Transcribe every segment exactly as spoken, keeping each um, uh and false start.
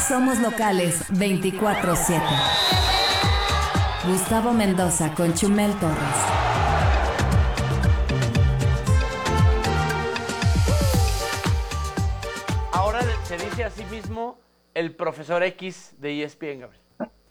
Somos locales veinticuatro siete. Gustavo Mendoza con Chumel Torres. Ahora se dice a sí mismo el profesor X de E S P N, Gabriel.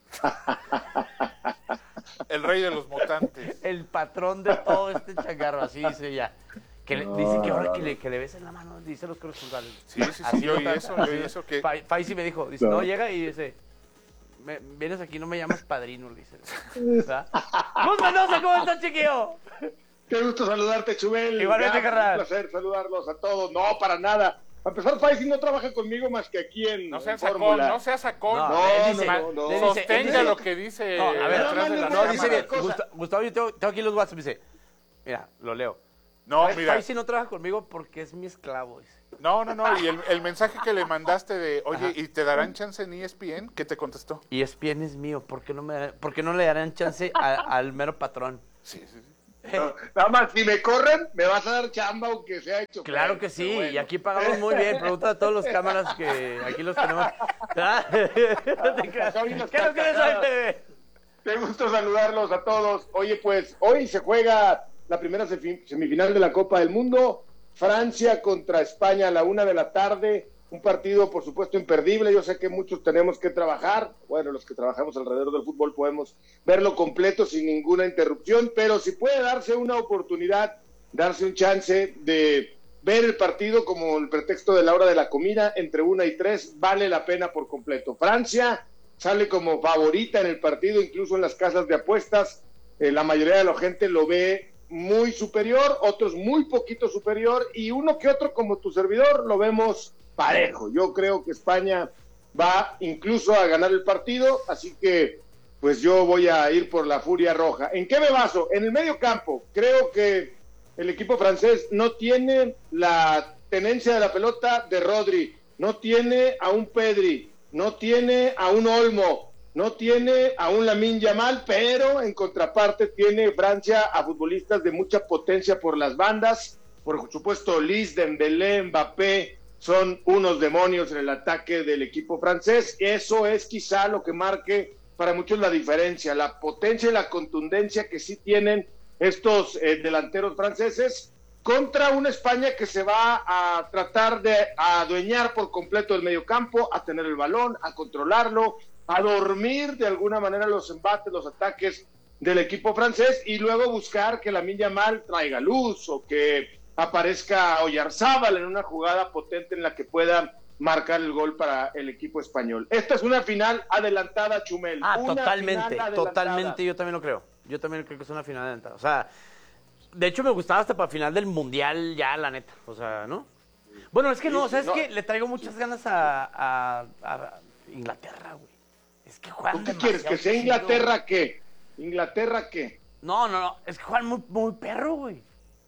El rey de los mutantes. El patrón de todo este changarro, así dice ya. Que le, No, dice que ahora no, que, no. le, que le besen la mano, dice los corresponsales. Sí, sí, sí, Así yo lo oí trata, eso, yo así oí lo- eso que... Fa- Faisy me dijo, dice, no, No. llega y dice, "Me- vienes aquí, no me llamas padrino", le dice. ¿Verdad? ¡Gus Mendoza, ¿cómo estás, chiquillo? Qué gusto saludarte, Chubel. Igualmente, Ya, carnal. Un placer saludarlos a todos. No, para nada. A empezar, Faisy no trabaja conmigo más que aquí en No sea en sacón, Fórmula. no sea sacón. No, No, él dice- no, no, él no. dice- él Sostenga dice- lo que dice No, a ver, detrás de la no, No, dice dice bien, bien, cosa. Gusta- Gustavo, yo tengo, tengo aquí los WhatsApp, dice, mira, lo leo. No, Fa- mira, Faisy no trabaja conmigo porque es mi esclavo, dice. no, no, no, y el, el mensaje que le mandaste de, oye, ¿y te darán chance en E S P N? ¿Qué te contestó? E S P N es mío, ¿por qué no, me, darán- por qué no le darán chance a- al mero patrón? Sí, sí, sí. No, nada más, si me corren, me vas a dar chamba aunque sea hecho. Claro que sí, Pero bueno. y aquí pagamos muy bien. Pregunta a todos los cámaras que aquí los tenemos. ¿Ah? ¿Qué nos quieres hoy, bebé? Qué gusto saludarlos a todos. Oye, pues hoy se juega la primera sefi- semifinal de la Copa del Mundo. Francia contra España a la una de la tarde. Un partido, por supuesto, imperdible. Yo sé que muchos tenemos que trabajar. Bueno, los que trabajamos alrededor del fútbol podemos verlo completo sin ninguna interrupción. Pero si puede darse una oportunidad, darse un chance de ver el partido como el pretexto de la hora de la comida, entre una y tres, vale la pena por completo. Francia sale como favorita en el partido, incluso en las casas de apuestas. Eh, la mayoría de la gente lo ve muy superior, otros muy poquito superior, y uno que otro como tu servidor lo vemos parejo. Yo creo que España va incluso a ganar el partido, así que pues yo voy a ir por la Furia Roja. ¿En qué me baso? En el medio campo. Creo que el equipo francés no tiene la tenencia de la pelota de Rodri, no tiene a un Pedri, no tiene a un Olmo, no tiene a un Lamine Yamal, pero en contraparte tiene Francia a futbolistas de mucha potencia por las bandas. Por supuesto, Lis, Dembélé, Mbappé son unos demonios en el ataque del equipo francés. Eso es quizá lo que marque para muchos la diferencia, la potencia y la contundencia que sí tienen estos eh, delanteros franceses contra una España que se va a tratar de adueñar por completo el mediocampo, a tener el balón, a controlarlo, a dormir de alguna manera los embates, los ataques del equipo francés, y luego buscar que Lamine Yamal traiga luz o que aparezca Oyarzábal en una jugada potente en la que pueda marcar el gol para el equipo español. Esta es una final adelantada, Chumel. Ah, Una totalmente, final adelantada. totalmente, yo también lo creo. Yo también creo que es una final adelantada. O sea, de hecho me gustaba hasta para final del Mundial ya, la neta. O sea, ¿no? Bueno, es que no, Sí, ¿sabes no. qué? Le traigo muchas ganas a, a- a Inglaterra, güey. Es que juegan ¿Tú qué quieres? ¿Que sea demasiado chido. Inglaterra qué? ¿Inglaterra qué? No, no, no, es que juegan muy, muy perro, güey.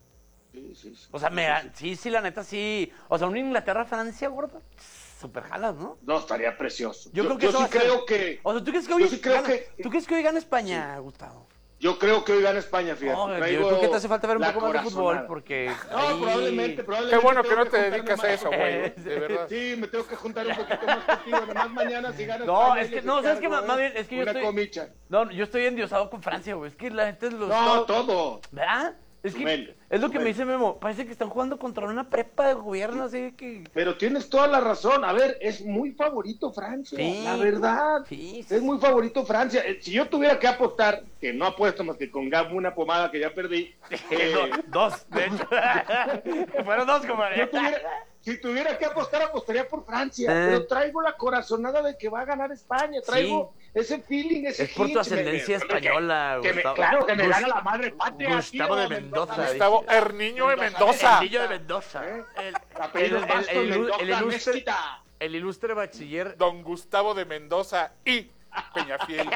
Sí, sí, sí. O sea, me, sí, sí, la neta, sí. O sea, un Inglaterra-Francia, gordo, super jalas, ¿no? No, estaría precioso. Yo, creo que eso sí va a ser- creo que O sea, ¿tú crees que yo hoy, sí creo gana, que- ¿tú crees que hoy gana España, Gustavo? yo creo que hoy gana España, fíjate. No, yo Traigo creo que te hace falta ver un la poco más de fútbol, corazonada. porque... No, ahí- probablemente, probablemente. Qué bueno que tengo no te juntarme dedicas a más. eso, güey. De verdad. Sí, me tengo que juntar un poquito más contigo. Además, mañana si gana No, España, es que, les no, ¿sabes qué? encargo, Más ¿eh? bien, es que yo Una estoy... comicha. No, yo estoy endiosado con Francia, güey. Es que la gente los... No, todo. ¿Verdad? Es que Chumel, es lo que Chumel. me dice Memo. Parece que están jugando contra una prepa de gobierno, así que... Pero tienes toda la razón. A ver, es muy favorito Francia, Sí. la verdad. Sí, sí. Es muy favorito Francia. Eh, Si yo tuviera que apostar, que no apuesto más que con Gab una pomada que ya perdí. eh, No, dos, de hecho. Fueron dos, compadre. yo tuviera- si tuviera que apostar, apostaría por Francia. Eh. Pero traigo la corazonada de que va a ganar España. Traigo ese feeling, ese Es por tu hitch. ascendencia Me- me- española, que me- Gustavo. Claro, que me Gus- gana la madre patria. Gustavo tío, de Mendoza, Mendoza. Gustavo Herniño de Mendoza. El niño de Mendoza. ¿Eh? El, Apellido el- el- Bastos, el- el- Mendoza, el ilustre, Mezquita. el ilustre bachiller. Don Gustavo de Mendoza y Peñafiel.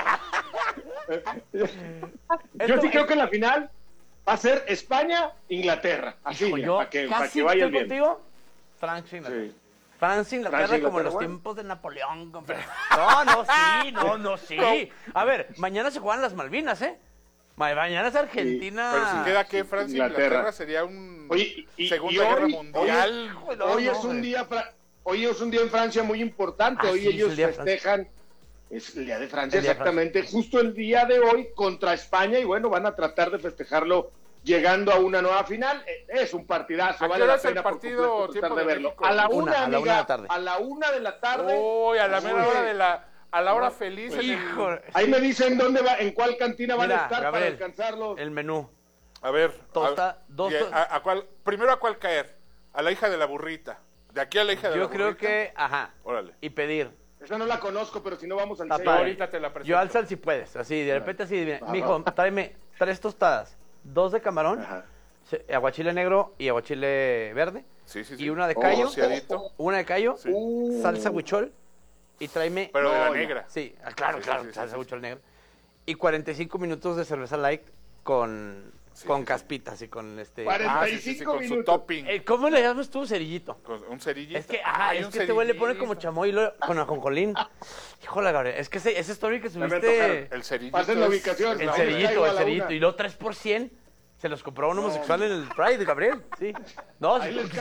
Yo Esto- sí creo que la final va a ser España-Inglaterra. Así, Hijo, mira, yo para que, para casi que vayan estoy bien. contigo. Francia, Inglaterra. Sí. Francia, Inglaterra, Francia, como en los Inglaterra, tiempos de Napoleón, compadre. No, no, sí, no, no, sí. A ver, mañana se juegan las Malvinas, ¿eh? Ma- Mañana es Argentina. Pero si queda que Francia e Inglaterra. Inglaterra sería un Oye, y- Segunda y hoy- Guerra hoy- Mundial. No, Hoy no, es un hombre. día fra- hoy es un día en Francia muy importante, Ah, hoy sí, es ellos el día de Francia. festejan, es el día de Francia El día de exactamente, justo el día de hoy contra España y bueno, van a tratar de festejarlo llegando a una nueva final. Eh, Es un partidazo, ¿A vale qué hora la es el pena por partido, completo tratar tiempo de de verlo. México? A la Una, una, a la una amiga, de la tarde. a la una de la tarde. Uy, a la mera Uy. hora de la, a la hora feliz. en el- Híjole. Ahí me dicen dónde va, en cuál cantina van Mira, a estar Gabriel, para alcanzarlos. el menú. A ver. Tosta- a, dos y a- to- a- a cuál, primero a cuál caer. A la hija de la burrita. De aquí a la hija de la Yo burrita. creo que, ajá. Órale. Y pedir. Esa no la conozco, pero si no vamos al Está seis. padre. ahorita te la presento. Yo alzan si puedes, así, de repente así, mira, Va, mijo, va. tráeme tres tostadas, dos de camarón, Ajá. se- aguachile negro y aguachile verde, Sí, sí, sí. y una de Oh, callo, rociadito. una de callo, Sí. Uh. salsa huichol, y tráeme... Pero de la No, ya. negra. Sí, ah, claro, Sí, sí, claro, sí, sí, salsa sí. huichol negro. Y cuarenta y cinco minutos de cerveza light con, Sí, con sí, sí. caspitas y con este... Cuarenta- Ah, sí, sí, sí, 45 con su minutos. topping. Eh, ¿Cómo le llamas tú, cerillito? Con un cerillito. Es que, ajá, Ay, es un que este güey le pone cerillito. como chamoy y luego con ajonjolín. Híjole, Gabriel, es que ese, esa story que me subiste... antojaron. El cerillito. Pasen la es- ubicación. es El la Ahorita cerillito, caigo a el la cerillito. una. Y luego tres por cien se los compró un homosexual en el Pride, Gabriel. Sí. No, Ahí sí, les